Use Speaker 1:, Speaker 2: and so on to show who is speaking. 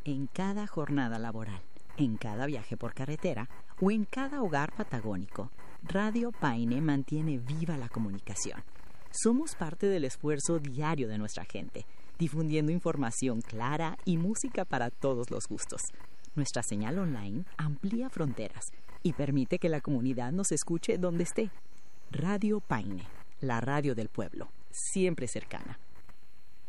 Speaker 1: en cada jornada laboral, en cada viaje por carretera o en cada hogar patagónico, Radio Paine mantiene viva la comunicación. Somos parte del esfuerzo diario de nuestra gente, difundiendo información clara y música para todos los gustos. Nuestra señal online amplía fronteras y permite que la comunidad nos escuche donde esté. Radio Paine, la radio del pueblo, siempre cercana.